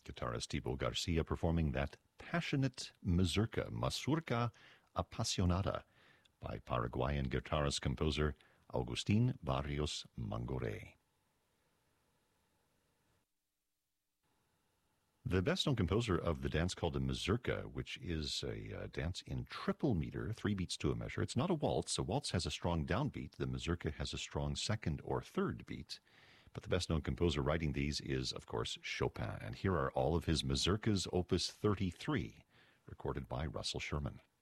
Guitarist Thibaut Garcia performing that passionate mazurka, Mazurka Apasionada, by Paraguayan guitarist-composer Agustín Barrios Mangoré. The best-known composer of the dance called a mazurka, which is a dance in triple meter, 3 beats to a measure. It's not a waltz. A waltz has a strong downbeat. The mazurka has a strong second or third beat. But the best-known composer writing these is, of course, Chopin. And here are all of his mazurkas, Opus 33, recorded by Russell Sherman.